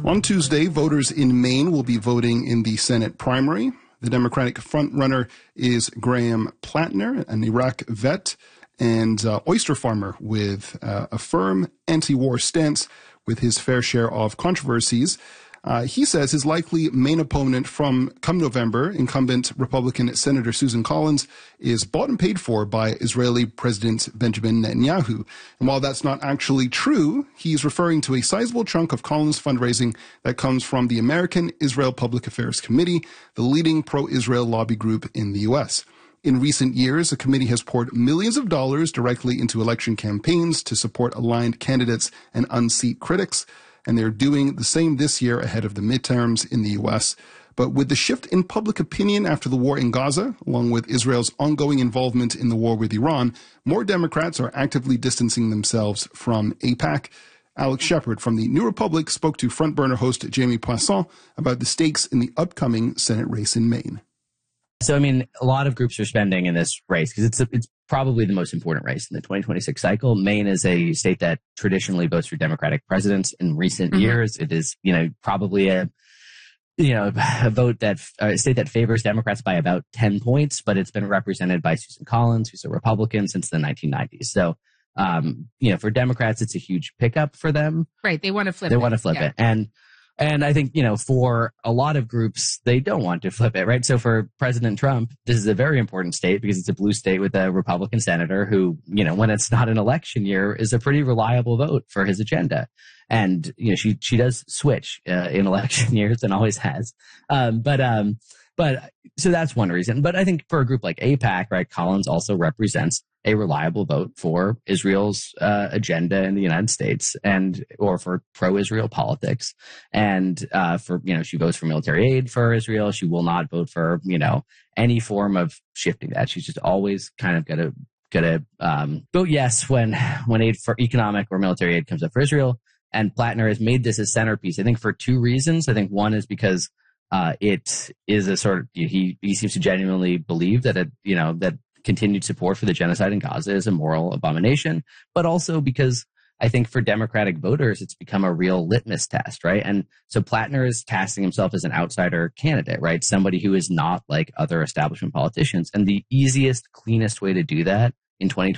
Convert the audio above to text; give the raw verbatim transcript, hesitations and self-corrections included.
On Tuesday, voters in Maine will be voting in the Senate primary. The Democratic frontrunner is Graham Plattner, an Iraq vet and uh, oyster farmer with uh, a firm anti-war stance with his fair share of controversies. Uh, he says his likely main opponent from come November, incumbent Republican Senator Susan Collins, is bought and paid for by Israeli President Benjamin Netanyahu. And while that's not actually true, he's referring to a sizable chunk of Collins' fundraising that comes from the American Israel Public Affairs Committee, the leading pro-Israel lobby group in the U S. In recent years, the committee has poured millions of dollars directly into election campaigns to support aligned candidates and unseat critics. And they're doing the same this year ahead of the midterms in the U S. But with the shift in public opinion after the war in Gaza, along with Israel's ongoing involvement in the war with Iran, more Democrats are actively distancing themselves from AIPAC. Alex Shepard from the New Republic spoke to front burner host Jamie Poisson about the stakes in the upcoming Senate race in Maine. So, I mean, a lot of groups are spending in this race because it's a, it's probably the most important race in the twenty twenty-six cycle. Maine is a state that traditionally votes for Democratic presidents. In recent mm-hmm. years, it is, you know, probably a, you know, a vote that, a state that favors Democrats by about ten points, but it's been represented by Susan Collins, who's a Republican since the nineteen nineties. So, um, you know, for Democrats, it's a huge pickup for them. Right. They want to flip they it. They want to flip yeah. it. And, And I think, you know, for a lot of groups, they don't want to flip it, right? So for President Trump, this is a very important state because it's a blue state with a Republican senator who, you know, when it's not an election year, is a pretty reliable vote for his agenda. And, you know, she, she does switch uh, in election years and always has. Um, but, um, but so that's one reason. But I think for a group like AIPAC, right, Collins also represents a reliable vote for Israel's uh, agenda in the United States and or for pro-Israel politics. And uh, for, you know, she votes for military aid for Israel. She will not vote for, you know, any form of shifting that. She's just always kind of going to going to um, vote yes when when aid for economic or military aid comes up for Israel. And Plattner has made this a centerpiece, I think, for two reasons. I think one is because uh, it is a sort of, he he seems to genuinely believe that it, you know, that continued support for the genocide in Gaza is a moral abomination, but also because I think for Democratic voters, it's become a real litmus test, right? And so Plattner is casting himself as an outsider candidate, right? Somebody who is not like other establishment politicians. And the easiest, cleanest way to do that in twenty